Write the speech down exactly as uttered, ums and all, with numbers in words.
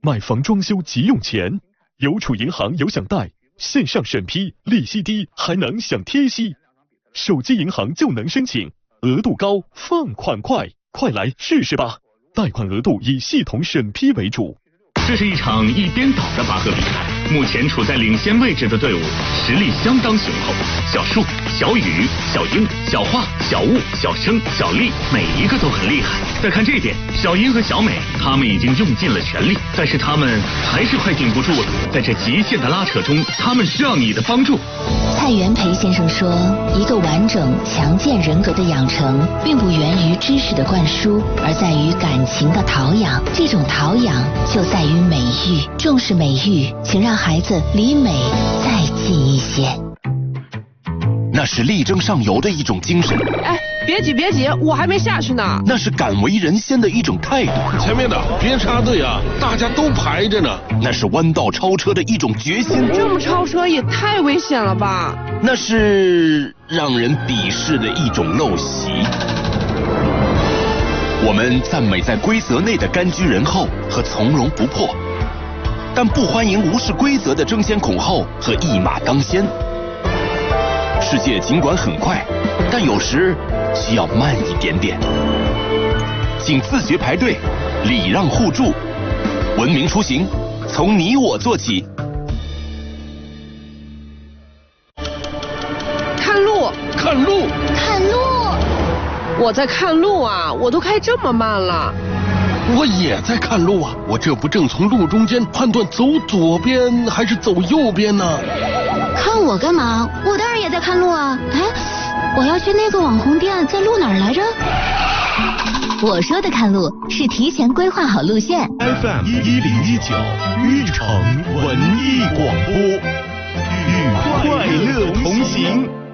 买房装修急用钱，邮储银行有享贷，线上审批，利息低，还能享贴息。手机银行就能申请，额度高，放款快，快来试试吧！贷款额度以系统审批为主。 这是一场一边倒的拔河比赛，目前处在领先位置的队伍实力相当雄厚。小树、小雨、小英、小画、小雾、小生、小丽，每一个都很厉害。再看这边，小英和小美，他们已经用尽了全力，但是他们还是快顶不住了。在这极限的拉扯中，他们需要你的帮助。 蔡元培先生说，一个完整强健人格的养成，并不源于知识的灌输，而在于感情的陶养。这种陶养就在于美育，重视美育，请让孩子离美再近一些。 那是力争上游的一种精神。 哎，别急别急，我还没下去呢。 那是敢为人先的一种态度。 前面的别插队啊，大家都排着呢。 那是弯道超车的一种决心。 这么超车也太危险了吧？ 那是让人鄙视的一种陋习。我们赞美在规则内的甘居人后和从容不迫，但不欢迎无视规则的争先恐后和一马当先。世界尽管很快，但有时需要慢一点点。请自觉排队，礼让互助，文明出行，从你我做起。 看路， 看路， 看路！ 我在看路啊，我都开这么慢了。 我也在看路啊，我这不正从路中间判断走左边还是走右边呢？ 看我干嘛？我当然也在看路啊！哎，我要去那个网红店，在路哪儿来着？我说的看路是提前规划好路线。 F M 一一零一九玉城文艺广播，与快乐同行。